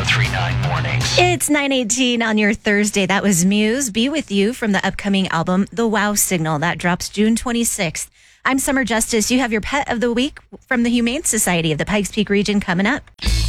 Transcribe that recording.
1039 Mornings. It's 9:18 on your Thursday. That was Muse, Be With You, from the upcoming album, The Wow Signal. That drops June 26th. I'm Summer Justice. You have your Pet of the Week from the Humane Society of the Pikes Peak region coming up.